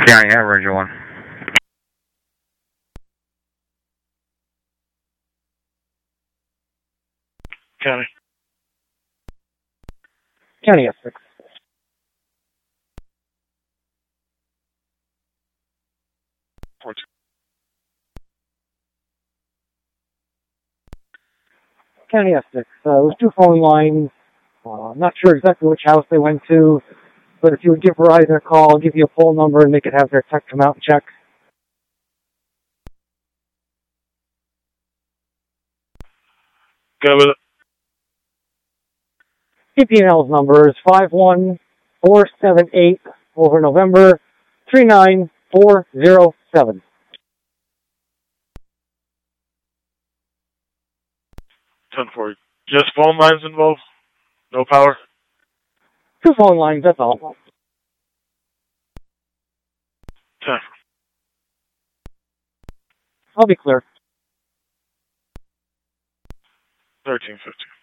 County Average 1. County. County F6. County F6. It was 2 phone lines. I'm not sure exactly which house they went to, but if you would give Verizon a call, I'll give you a phone number and they could have their tech come out and check. Go with it. PPNL's number is 51478 over November 39407. 10-4. Just phone lines involved? No power? 2 phone lines, that's all. 10. I'll be clear. 1350.